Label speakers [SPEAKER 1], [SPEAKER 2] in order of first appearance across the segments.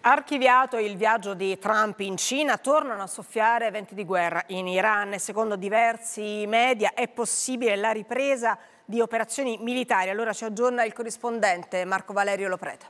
[SPEAKER 1] Archiviato il viaggio di Trump in Cina, tornano a soffiare venti di guerra in Iran. Secondo diversi media è possibile la ripresa di operazioni militari. Allora ci aggiorna il corrispondente Marco Valerio Loprete.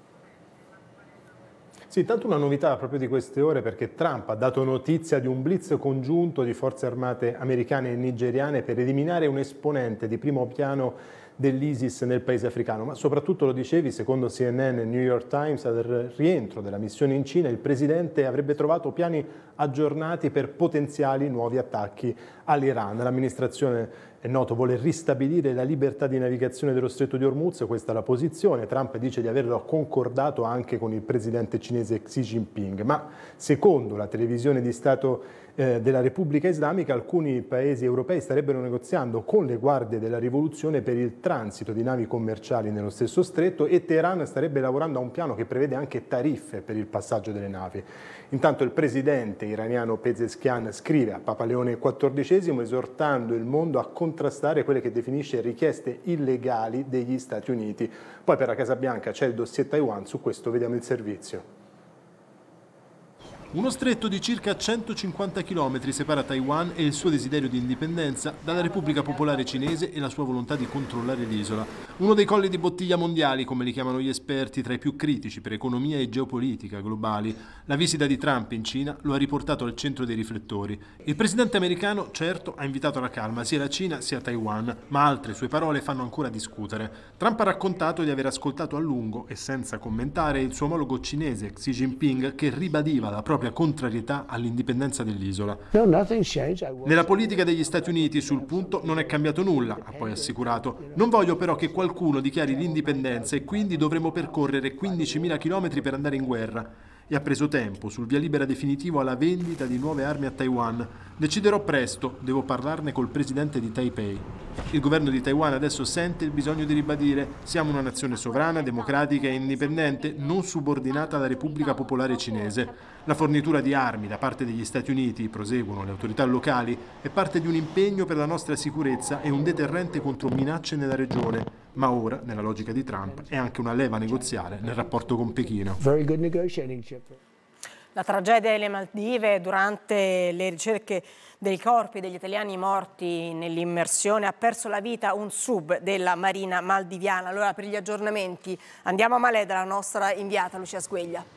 [SPEAKER 2] Sì, tanto una novità proprio di queste ore, perché Trump ha dato notizia di un blitz congiunto di forze armate americane e nigeriane per eliminare un esponente di primo piano dell'ISIS nel paese africano, ma soprattutto, lo dicevi, secondo CNN e New York Times, al rientro della missione in Cina il presidente avrebbe trovato piani aggiornati per potenziali nuovi attacchi all'Iran. L'amministrazione, è noto, vuole ristabilire la libertà di navigazione dello Stretto di Hormuz, questa è la posizione. Trump dice di averlo concordato anche con il presidente cinese Xi Jinping, ma secondo la televisione di Stato della Repubblica Islamica alcuni paesi europei starebbero negoziando con le guardie della rivoluzione per il transito di navi commerciali nello stesso stretto, e Teheran starebbe lavorando a un piano che prevede anche tariffe per il passaggio delle navi. Intanto il presidente iraniano Pezeshkian scrive a Papa Leone XIV esortando il mondo a contrastare quelle che definisce richieste illegali degli Stati Uniti. Poi per la Casa Bianca c'è il dossier Taiwan, su questo vediamo il servizio.
[SPEAKER 3] Uno stretto di circa 150 km separa Taiwan e il suo desiderio di indipendenza dalla Repubblica Popolare Cinese e la sua volontà di controllare l'isola. Uno dei colli di bottiglia mondiali, come li chiamano gli esperti, tra i più critici per economia e geopolitica globali. La visita di Trump in Cina lo ha riportato al centro dei riflettori. Il presidente americano, certo, ha invitato alla calma sia la Cina sia Taiwan, ma altre sue parole fanno ancora discutere. Trump ha raccontato di aver ascoltato a lungo e senza commentare il suo omologo cinese Xi Jinping, che ribadiva la propria contrarietà all'indipendenza dell'isola. Nella politica degli Stati Uniti sul punto non è cambiato nulla, ha poi assicurato. Non voglio però che qualcuno dichiari l'indipendenza e quindi dovremo percorrere 15.000 chilometri per andare in guerra. E ha preso tempo sul via libera definitivo alla vendita di nuove armi a Taiwan. Deciderò presto, devo parlarne col presidente di Taipei. Il governo di Taiwan adesso sente il bisogno di ribadire: siamo una nazione sovrana, democratica e indipendente, non subordinata alla Repubblica Popolare Cinese. La fornitura di armi da parte degli Stati Uniti, proseguono le autorità locali, è parte di un impegno per la nostra sicurezza e un deterrente contro minacce nella regione. Ma ora, nella logica di Trump, è anche una leva negoziale nel rapporto con Pechino.
[SPEAKER 1] La tragedia delle Maldive durante le ricerche dei corpi degli italiani morti nell'immersione ha perso la vita un sub della Marina maldiviana. Allora, per gli aggiornamenti andiamo a Malé dalla nostra inviata Lucia Sgueglia.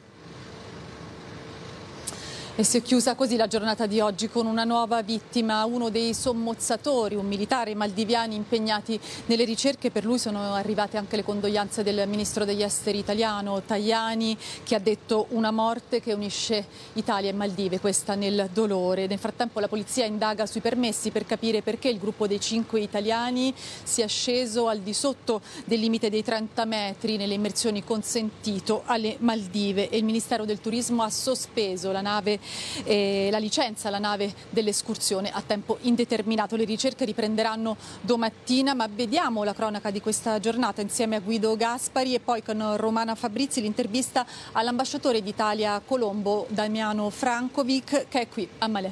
[SPEAKER 4] E si è chiusa così la giornata di oggi con una nuova vittima, uno dei sommozzatori, un militare maldiviani impegnati nelle ricerche. Per lui sono arrivate anche le condoglianze del ministro degli esteri italiano Tajani, che ha detto una morte che unisce Italia e Maldive, questa nel dolore. Nel frattempo la polizia indaga sui permessi per capire perché il gruppo dei 5 italiani sia sceso al di sotto del limite dei 30 metri nelle immersioni consentito alle Maldive, e il Ministero del Turismo ha sospeso la licenza alla nave dell'escursione a tempo indeterminato. Le ricerche riprenderanno domattina, ma vediamo la cronaca di questa giornata insieme a Guido Gaspari e poi con Romana Fabrizi l'intervista all'ambasciatore d'Italia a Colombo, Damiano Frankovic, che è qui a Malé.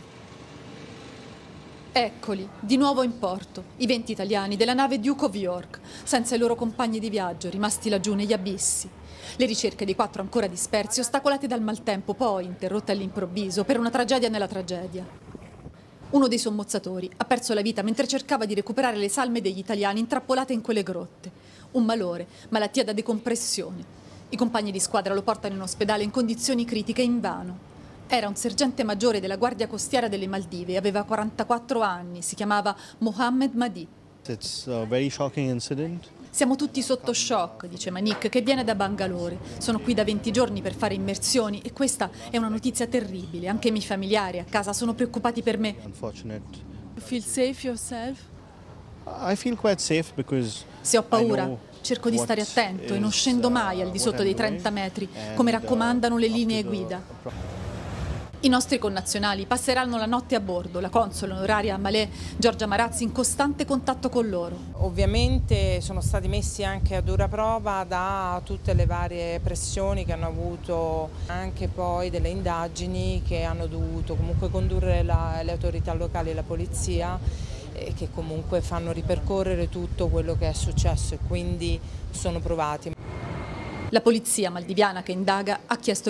[SPEAKER 4] Eccoli, di nuovo in porto, i 20 italiani della nave Duke of York, senza i loro compagni di viaggio, rimasti laggiù negli abissi. Le ricerche dei 4 ancora dispersi, ostacolate dal maltempo, poi interrotte all'improvviso per una tragedia nella tragedia. Uno dei sommozzatori ha perso la vita mentre cercava di recuperare le salme degli italiani intrappolate in quelle grotte. Un malore, malattia da decompressione. I compagni di squadra lo portano in ospedale in condizioni critiche invano. Era un sergente maggiore della Guardia Costiera delle Maldive, aveva 44 anni, si chiamava Mohammed Mahdi.
[SPEAKER 5] It's a very shocking incident.
[SPEAKER 4] Siamo tutti sotto shock, dice Manik, che viene da Bangalore. Sono qui da 20 giorni per fare immersioni e questa è una notizia terribile. Anche i miei familiari a casa sono preoccupati per me.
[SPEAKER 5] Unfortunate.
[SPEAKER 4] You feel safe yourself?
[SPEAKER 5] I feel quite safe because
[SPEAKER 4] Se ho paura, cerco di stare attento e non scendo mai al di sotto dei 30 metri, come raccomandano le linee guida. I nostri connazionali passeranno la notte a bordo. La console onoraria a Malé, Giorgia Marazzi, in costante contatto con loro.
[SPEAKER 6] Ovviamente sono stati messi anche a dura prova da tutte le varie pressioni che hanno avuto, anche poi delle indagini che hanno dovuto comunque condurre le autorità locali e la polizia, che comunque fanno ripercorrere tutto quello che è successo, e quindi sono provati.
[SPEAKER 4] La polizia maldiviana che indaga ha chiesto